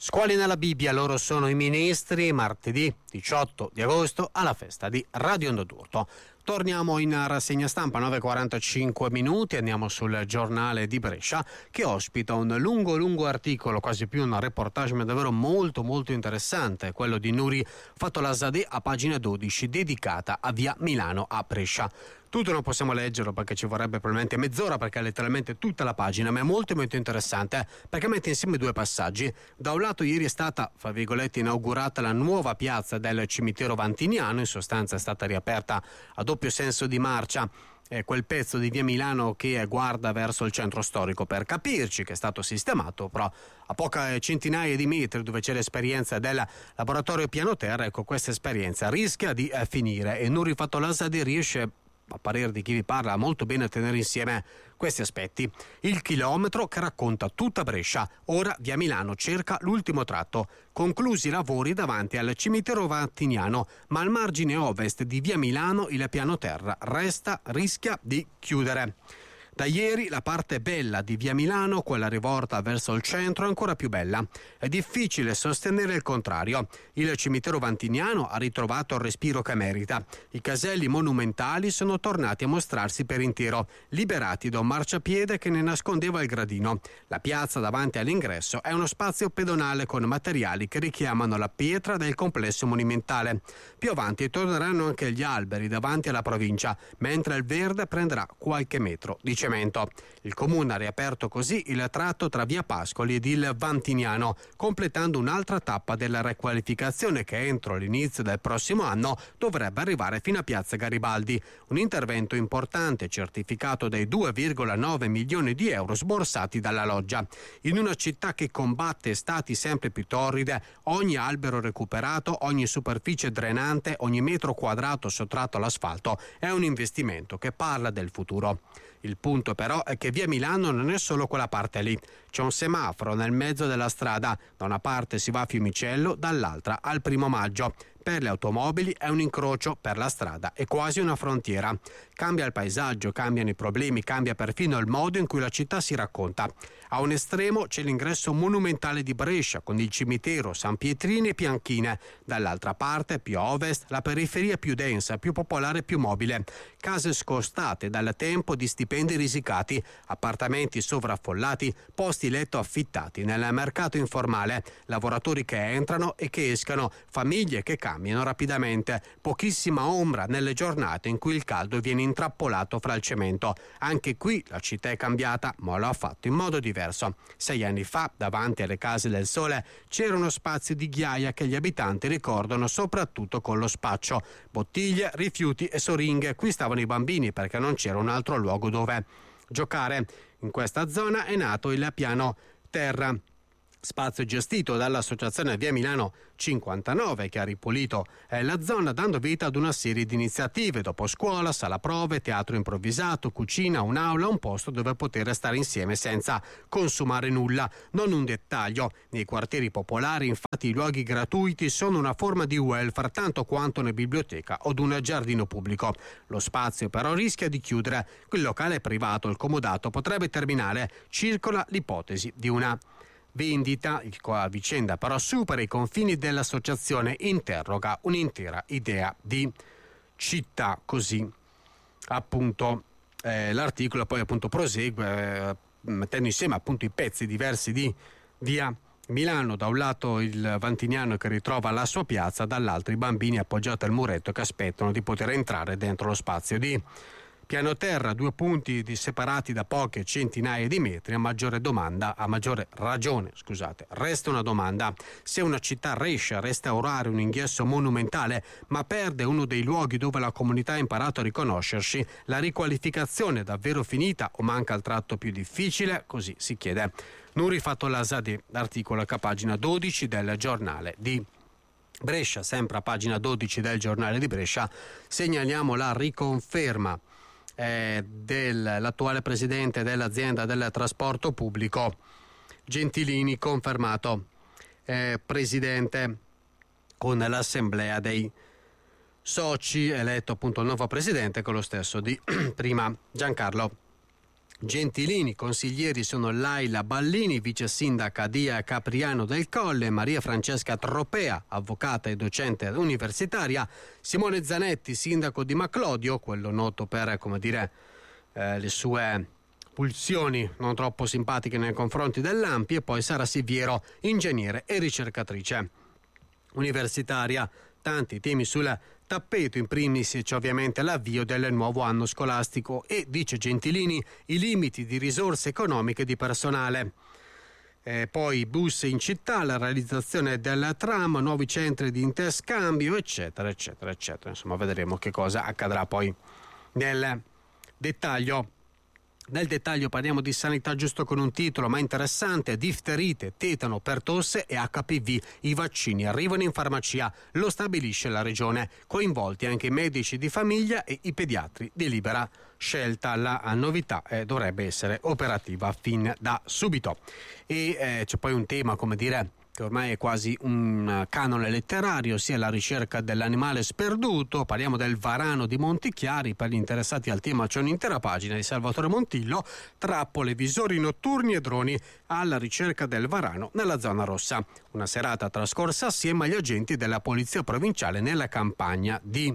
Scuole nella Bibbia, loro sono i ministri, martedì 18 di agosto alla festa di Radio Onda d'Urto. Torniamo in rassegna stampa, 9:45 minuti, andiamo sul giornale di Brescia che ospita un lungo articolo, quasi più un reportage, ma davvero molto interessante, quello di Nuri Fatolazadeh a pagina 12, dedicata a via Milano a Brescia. Tutto non possiamo leggerlo perché ci vorrebbe probabilmente mezz'ora, perché è letteralmente tutta la pagina, ma è molto interessante perché mette insieme due passaggi. Da un lato ieri è stata, fra virgolette, inaugurata la nuova piazza del cimitero Vantiniano, in sostanza è stata riaperta a doppio senso di marcia quel pezzo di via Milano che guarda verso il centro storico, per capirci, che è stato sistemato, però a poche centinaia di metri dove c'è l'esperienza del laboratorio piano terra. Ecco, questa esperienza rischia di finire e Nuri Fatolazadeh riesce, a parere di chi vi parla, molto bene a tenere insieme questi aspetti. Il chilometro che racconta tutta Brescia. Ora via Milano cerca l'ultimo tratto. Conclusi i lavori davanti al cimitero Vantiniano, ma al margine ovest di via Milano il piano terra rischia di chiudere. Da ieri la parte bella di via Milano, quella rivolta verso il centro, è ancora più bella. È difficile sostenere il contrario. Il cimitero Vantiniano ha ritrovato il respiro che merita. I caselli monumentali sono tornati a mostrarsi per intero, liberati da un marciapiede che ne nascondeva il gradino. La piazza davanti all'ingresso è uno spazio pedonale con materiali che richiamano la pietra del complesso monumentale. Più avanti torneranno anche gli alberi davanti alla provincia, mentre il verde prenderà qualche metro di cemento. Il comune ha riaperto così il tratto tra via Pascoli ed il Vantiniano, completando un'altra tappa della riqualificazione che entro l'inizio del prossimo anno dovrebbe arrivare fino a piazza Garibaldi. Un intervento importante certificato dai 2,9 milioni di euro sborsati dalla Loggia. In una città che combatte estati sempre più torride, ogni albero recuperato, ogni superficie drenante, ogni metro quadrato sottratto all'asfalto è un investimento che parla del futuro. Il punto però è che via Milano non è solo quella parte lì. C'è un semaforo nel mezzo della strada. Da una parte si va a Fiumicello, dall'altra al Primo Maggio. Per le automobili è un incrocio, per la strada è quasi una frontiera. Cambia il paesaggio, cambiano i problemi, cambia perfino il modo in cui la città si racconta. A un estremo c'è l'ingresso monumentale di Brescia con il cimitero San Pietrini e Pianchine. Dall'altra parte, più a ovest, la periferia più densa, più popolare, più mobile. Case scostate dal tempo di stipendi risicati, appartamenti sovraffollati, posti letto affittati nel mercato informale, lavoratori che entrano e che escano, famiglie che cambiano rapidamente, pochissima ombra nelle giornate in cui il caldo viene intrappolato fra il cemento. Anche qui la città è cambiata, ma lo ha fatto in modo diverso. 6 anni fa, davanti alle Case del Sole, c'era uno spazio di ghiaia che gli abitanti ricordano soprattutto con lo spaccio. Bottiglie, rifiuti e soringhe. Qui stavano i bambini perché non c'era un altro luogo dove giocare. In questa zona è nato il piano terra, spazio gestito dall'associazione Via Milano 59 che ha ripulito la zona, dando vita ad una serie di iniziative: dopo scuola, sala prove, teatro improvvisato, cucina, un'aula, un posto dove poter stare insieme senza consumare nulla. Non un dettaglio: nei quartieri popolari infatti i luoghi gratuiti sono una forma di welfare tanto quanto una biblioteca o un giardino pubblico. Lo spazio però rischia di chiudere. Il locale privato, il comodato, potrebbe terminare. Circola l'ipotesi di una vendita. La vicenda però supera i confini dell'associazione, interroga un'intera idea di città. Così appunto l'articolo poi appunto prosegue mettendo insieme appunto i pezzi diversi di via Milano. Da un lato il Vantiniano che ritrova la sua piazza, dall'altro i bambini appoggiati al muretto che aspettano di poter entrare dentro lo spazio di piano terra, 2 punti separati da poche centinaia di metri. A maggiore ragione, resta una domanda: se una città riesce a restaurare un ingresso monumentale ma perde uno dei luoghi dove la comunità ha imparato a riconoscersi, la riqualificazione è davvero finita o manca il tratto più difficile? Così si chiede Nuri Fatolazadeh, articolo a pagina 12 del giornale di Brescia. Sempre a pagina 12 del giornale di Brescia segnaliamo la riconferma dell'attuale presidente dell'azienda del trasporto pubblico Gentilini, confermato presidente con l'assemblea dei soci, eletto appunto il nuovo presidente con lo stesso di prima Giancarlo Gentilini, consiglieri sono Laila Ballini, vice sindaca Dia Capriano del Colle, Maria Francesca Tropea, avvocata e docente universitaria, Simone Zanetti, sindaco di Maclodio, quello noto per, le sue pulsioni non troppo simpatiche nei confronti dell'ANPI, e poi Sara Siviero, ingegnere e ricercatrice universitaria. Tanti temi sul tappeto, in primis c'è ovviamente l'avvio del nuovo anno scolastico e, dice Gentilini, i limiti di risorse economiche e di personale. Poi bus in città, la realizzazione del tram, nuovi centri di interscambio, eccetera, eccetera, eccetera. Insomma, vedremo che cosa accadrà poi nel dettaglio. Nel dettaglio parliamo di sanità, giusto con un titolo ma interessante: difterite, tetano per tosse e HPV. I vaccini arrivano in farmacia, lo stabilisce la regione. Coinvolti anche i medici di famiglia e i pediatri di libera scelta. La novità dovrebbe essere operativa fin da subito. E c'è poi un tema, che ormai è quasi un canone letterario, sia la ricerca dell'animale sperduto. Parliamo del varano di Montichiari. Per gli interessati al tema c'è un'intera pagina di Salvatore Montillo: trappole, visori notturni e droni alla ricerca del varano nella zona rossa. Una serata trascorsa assieme agli agenti della Polizia Provinciale nella campagna di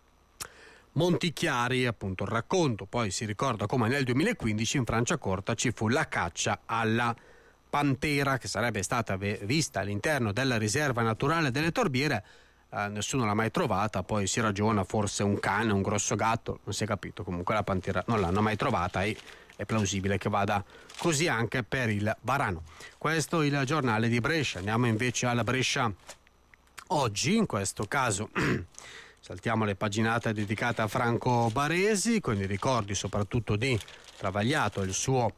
Montichiari, appunto il racconto. Poi si ricorda come nel 2015 in Franciacorta ci fu la caccia alla pantera, che sarebbe stata vista all'interno della riserva naturale delle Torbiere. Nessuno l'ha mai trovata, poi si ragiona forse un cane, un grosso gatto, non si è capito. Comunque la pantera non l'hanno mai trovata e è plausibile che vada così anche per il varano. Questo è il giornale di Brescia. Andiamo invece alla Brescia Oggi, in questo caso saltiamo le paginate dedicate a Franco Baresi, con i ricordi soprattutto di Travagliato, il suo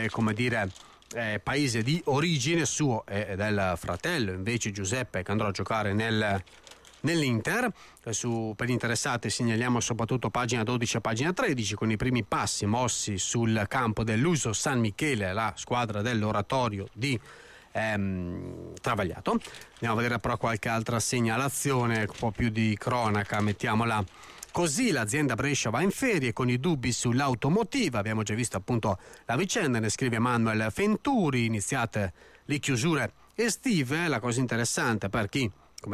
paese di origine, suo e del fratello invece Giuseppe, che andrà a giocare nell'Inter. Per gli interessati segnaliamo soprattutto pagina 12 e pagina 13, con i primi passi mossi sul campo dell'Uso San Michele, la squadra dell'Oratorio di Travagliato. Andiamo a vedere però qualche altra segnalazione, un po' più di cronaca, mettiamola così. L'azienda Brescia va in ferie con i dubbi sull'automotiva. Abbiamo già visto appunto la vicenda, ne scrive Manuel Fenturi. Iniziate le chiusure estive. La cosa interessante per chi,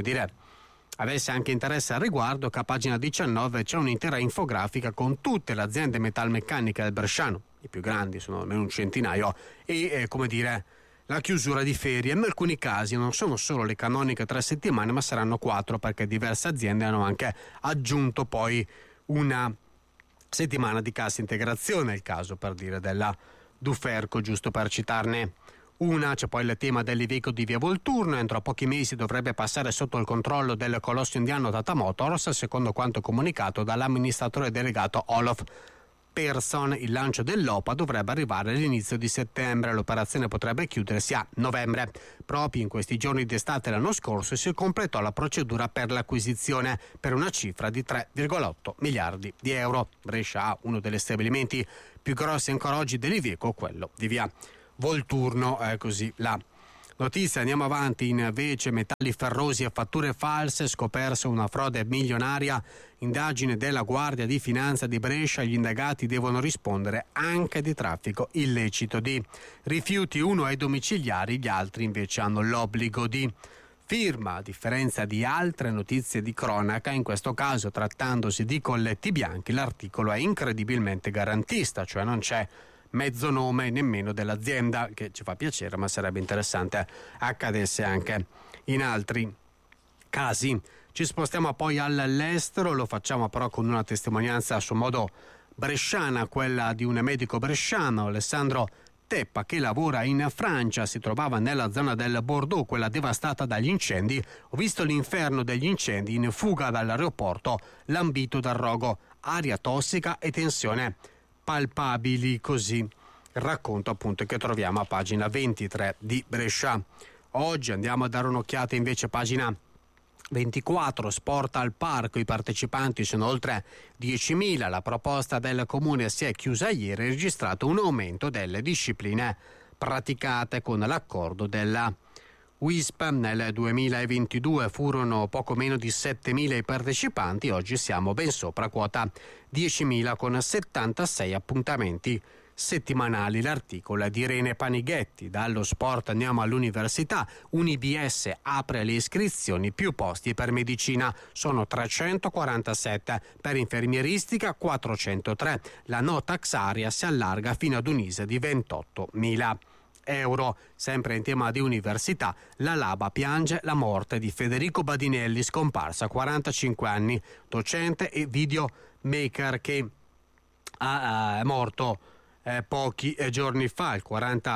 avesse anche interesse al riguardo, che a pagina 19 c'è un'intera infografica con tutte le aziende metalmeccaniche del Bresciano, i più grandi sono almeno un centinaio, e la chiusura di ferie. In alcuni casi non sono solo le canoniche 3 settimane, ma saranno 4, perché diverse aziende hanno anche aggiunto poi una settimana di cassa integrazione. Il caso, per dire, della Duferco, giusto per citarne una. C'è poi il tema dell'Iveco di Via Volturno. Entro pochi mesi dovrebbe passare sotto il controllo del colosso indiano Tata Motors, secondo quanto comunicato dall'amministratore delegato Olof Persson. Il lancio dell'OPA dovrebbe arrivare all'inizio di settembre. L'operazione potrebbe chiudersi a novembre. Proprio in questi giorni d'estate l'anno scorso si completò la procedura per l'acquisizione per una cifra di 3,8 miliardi di euro. Brescia ha uno degli stabilimenti più grossi ancora oggi dell'Iveco, quello di Via Volturno. Così la notizia. Andiamo avanti. Invece, metalli ferrosi e fatture false, scoperta una frode milionaria. Indagine della Guardia di Finanza di Brescia. Gli indagati devono rispondere anche di traffico illecito di rifiuti, uno ai domiciliari, gli altri invece hanno l'obbligo di firma. A differenza di altre notizie di cronaca, in questo caso trattandosi di colletti bianchi, l'articolo è incredibilmente garantista, cioè non c'è mezzo nome nemmeno dell'azienda, che ci fa piacere, ma sarebbe interessante accadesse anche in altri casi. Ci spostiamo poi all'estero, lo facciamo però con una testimonianza a suo modo bresciana, quella di un medico bresciano, Alessandro Teppa, che lavora in Francia. Si trovava nella zona del Bordeaux, quella devastata dagli incendi. Ho visto l'inferno degli incendi in fuga dall'aeroporto, lambito dal rogo, aria tossica e tensione palpabili. Così racconto appunto che troviamo a pagina 23 di Brescia Oggi. Andiamo a dare un'occhiata invece a pagina 24, sport al parco. I partecipanti sono oltre 10.000. La proposta del comune si è chiusa ieri, registrato un aumento delle discipline praticate con l'accordo della WISP. Nel 2022 furono poco meno di 7.000 i partecipanti, oggi siamo ben sopra quota 10.000 con 76 appuntamenti settimanali. L'articolo è di Irene Panighetti. Dallo sport andiamo all'università. UniBS apre le iscrizioni, più posti per medicina, sono 347, per infermieristica 403. La no tax area si allarga fino ad un ISA di 28.000 euro. Sempre in tema di università, la Laba piange la morte di Federico Badinelli, scomparsa a 45 anni, docente e videomaker che è morto pochi giorni fa. Il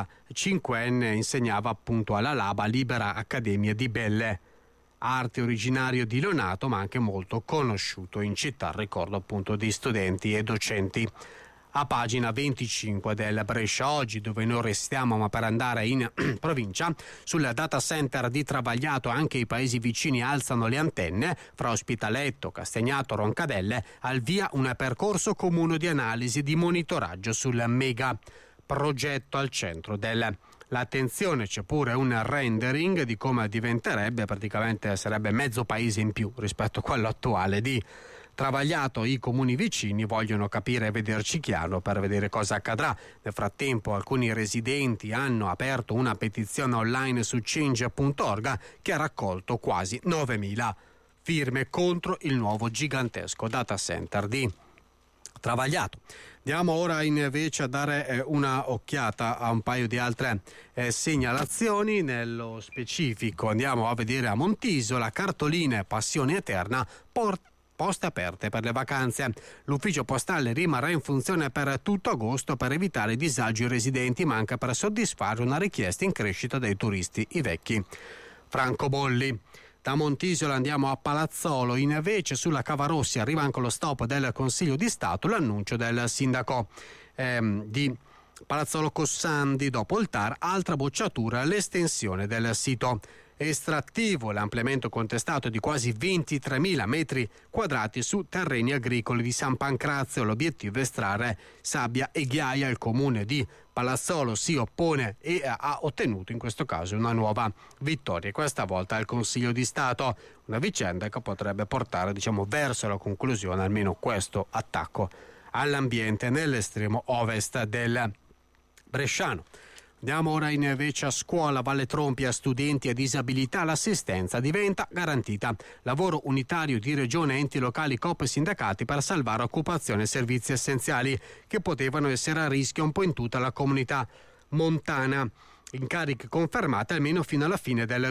45enne insegnava appunto alla Laba, Libera Accademia di Belle Arti, originario di Lonato ma anche molto conosciuto in città, ricordo appunto di studenti e docenti. A pagina 25 del Brescia Oggi, dove noi restiamo ma per andare in provincia, sul data center di Travagliato anche i paesi vicini alzano le antenne. Fra Ospitaletto, Castagnato, Roncadelle al via un percorso comune di analisi di monitoraggio sul mega progetto al centro l'attenzione. C'è pure un rendering di come diventerebbe, praticamente sarebbe mezzo paese in più rispetto a quello attuale di Travagliato. I comuni vicini vogliono capire e vederci chiaro per vedere cosa accadrà. Nel frattempo alcuni residenti hanno aperto una petizione online su change.org che ha raccolto quasi 9.000 firme contro il nuovo gigantesco data center di Travagliato. Andiamo ora invece a dare una occhiata a un paio di altre segnalazioni. Nello specifico andiamo a vedere a Montisola, cartoline Passione Eterna, poste aperte per le vacanze. L'ufficio postale rimarrà in funzione per tutto agosto per evitare disagi ai residenti, ma anche per soddisfare una richiesta in crescita dei turisti, i vecchi francobolli. Da Montisola andiamo a Palazzolo, invece sulla Cavarossi arriva anche lo stop del Consiglio di Stato, l'annuncio del sindaco di Palazzolo Cossandi. Dopo il TAR, altra bocciatura, l'estensione del sito estrattivo, l'ampliamento contestato di quasi 23.000 metri quadrati su terreni agricoli di San Pancrazio. L'obiettivo è estrarre sabbia e ghiaia. Il comune di Palazzolo si oppone e ha ottenuto in questo caso una nuova vittoria, questa volta al Consiglio di Stato, una vicenda che potrebbe portare verso la conclusione almeno questo attacco all'ambiente nell'estremo ovest del bresciano. Andiamo ora invece a scuola Valle Trompi, a studenti e disabilità l'assistenza diventa garantita. Lavoro unitario di regione, enti locali, COP e sindacati per salvare occupazione e servizi essenziali che potevano essere a rischio un po' in tutta la comunità montana. Incarichi confermati almeno fino alla fine del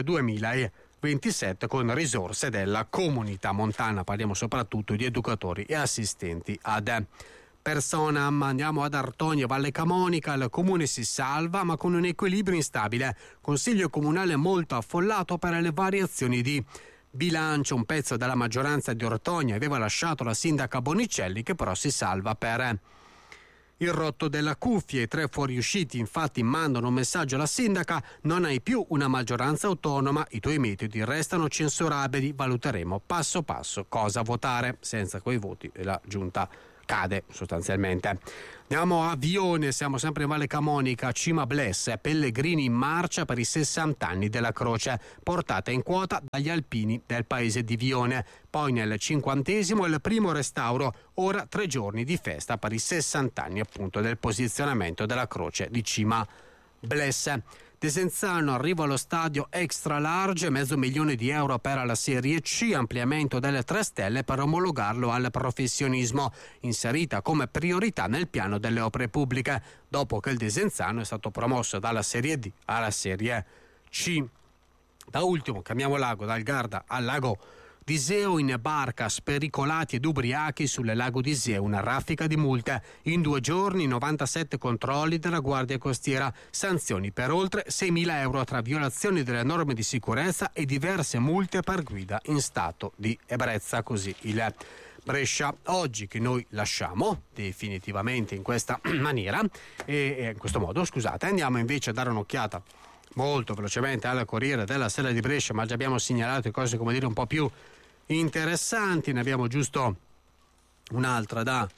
2027 con risorse della comunità montana. Parliamo soprattutto di educatori e assistenti ad Personam. Andiamo ad Artonia, Valle Camonica, il comune si salva ma con un equilibrio instabile. Consiglio comunale molto affollato per le variazioni di bilancio. Un pezzo della maggioranza di Ortonia aveva lasciato la sindaca Bonicelli, che però si salva per il rotto della cuffia. I 3 fuoriusciti infatti mandano un messaggio alla sindaca: non hai più una maggioranza autonoma, i tuoi metodi restano censurabili, valuteremo passo passo cosa votare. Senza quei voti la giunta cade sostanzialmente. Andiamo a Vione, siamo sempre in Valle Camonica, Cima Blesse, pellegrini in marcia per i 60 anni della Croce, portata in quota dagli alpini del paese di Vione. Poi nel 50° il primo restauro, ora 3 giorni di festa per i 60 anni appunto del posizionamento della Croce di Cima Blesse. Desenzano arriva allo stadio extra large, €500.000 per la Serie C, ampliamento delle 3 stelle per omologarlo al professionismo, inserita come priorità nel piano delle opere pubbliche, dopo che il Desenzano è stato promosso dalla Serie D alla Serie C. Da ultimo cambiamo lago, dal Garda al lago d'Iseo, in barca spericolati ed ubriachi sul lago d'Iseo, una raffica di multe. In 2 giorni 97 controlli della Guardia Costiera, sanzioni per oltre €6.000 tra violazioni delle norme di sicurezza e diverse multe per guida in stato di ebbrezza. Così il Brescia Oggi, che noi lasciamo definitivamente in questa maniera e in questo modo, scusate. Andiamo invece a dare un'occhiata molto velocemente al Corriere della Sera di Brescia, ma già abbiamo segnalato cose un po' più interessanti. Ne abbiamo giusto un'altra da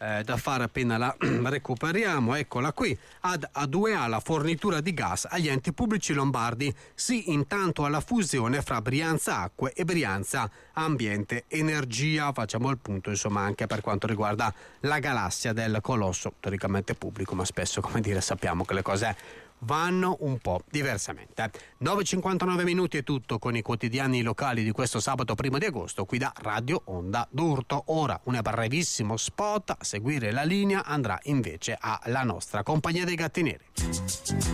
da fare appena la recuperiamo. Eccola qui. Ad A2A la fornitura di gas agli enti pubblici lombardi, sì intanto alla fusione fra Brianza Acque e Brianza Ambiente Energia. Facciamo il punto insomma anche per quanto riguarda la galassia del colosso, teoricamente pubblico, ma spesso, come dire, sappiamo che le cose vanno un po' diversamente. 9:59 minuti è tutto con i quotidiani locali di questo sabato 1 di agosto qui da Radio Onda d'Urto. Ora un brevissimo spot, a seguire la linea andrà invece alla nostra compagnia dei Gatti Neri.